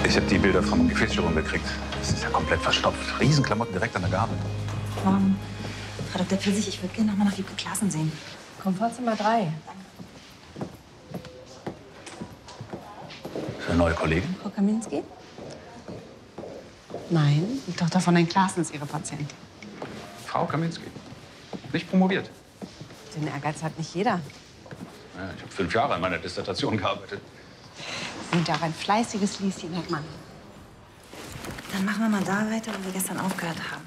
Ich habe die Bilder vom Gefäßchirurgen gekriegt. Das ist ja komplett verstopft. Riesenklamotten direkt an der Gabel. Frau Dr. Pfirsich, ich würde gerne noch mal nach Wiebke Klassen sehen. Komfortzimmer 3. Ist eine neue Kollegin? Frau Kaminski? Nein, die Tochter von den Klassen ist ihre Patientin. Frau Kaminski. Nicht promoviert. Den Ehrgeiz hat nicht jeder. Ja, ich habe 5 Jahre an meiner Dissertation gearbeitet. Sie sind ja auch ein fleißiges Lieschen, Herr Mann. Dann machen wir mal da weiter, wo wir gestern aufgehört haben.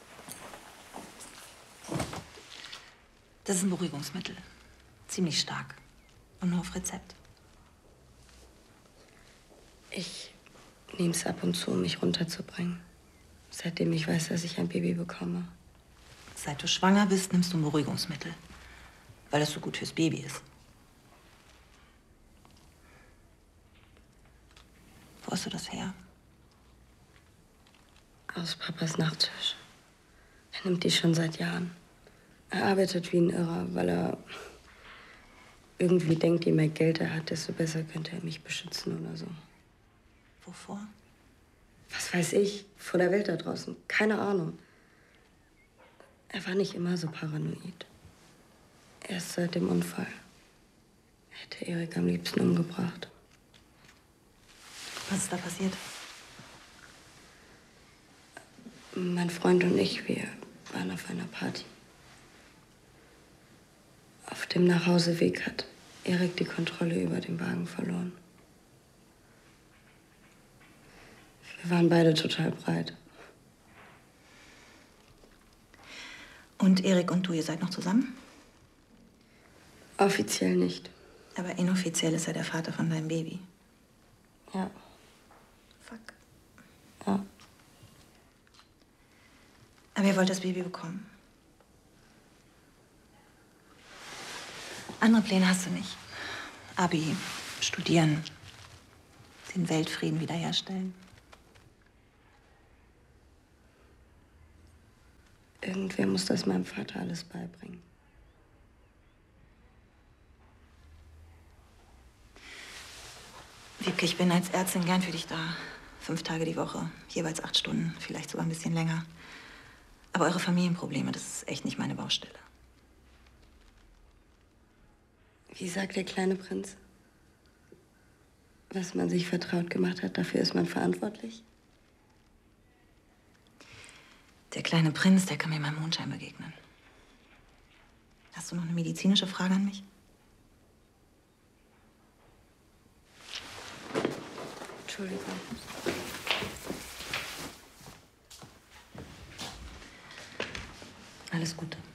Das ist ein Beruhigungsmittel. Ziemlich stark. Und nur auf Rezept. Ich nehme es ab und zu, um mich runterzubringen. Seitdem ich weiß, dass ich ein Baby bekomme. Seit du schwanger bist, nimmst du ein Beruhigungsmittel. Weil es so gut fürs Baby ist. Wo hast du das her? Aus Papas Nachttisch. Er nimmt die schon seit Jahren. Er arbeitet wie ein Irrer, weil er irgendwie denkt, je mehr Geld er hat, desto besser könnte er mich beschützen oder so. Wovor? Was weiß ich, vor der Welt da draußen. Keine Ahnung. Er war nicht immer so paranoid. Erst seit dem Unfall. Er hätte Erik am liebsten umgebracht. Was ist da passiert? Mein Freund und ich, wir waren auf einer Party. Auf dem Nachhauseweg hat Erik die Kontrolle über den Wagen verloren. Wir waren beide total breit. Und Erik und du, ihr seid noch zusammen? Offiziell nicht. Aber inoffiziell ist er der Vater von deinem Baby. Ja. Fuck. Ja. Aber ihr wollt das Baby bekommen. Andere Pläne hast du nicht. Abi, studieren, den Weltfrieden wiederherstellen. Irgendwer muss das meinem Vater alles beibringen. Wiebke, ich bin als Ärztin gern für dich da. 5 Tage die Woche, jeweils 8 Stunden, vielleicht sogar ein bisschen länger. Aber eure Familienprobleme, das ist echt nicht meine Baustelle. Wie sagt der kleine Prinz? Was man sich vertraut gemacht hat, dafür ist man verantwortlich? Der kleine Prinz, der kann mir beim Mondschein begegnen. Hast du noch eine medizinische Frage an mich? Entschuldigung. Alles Gute.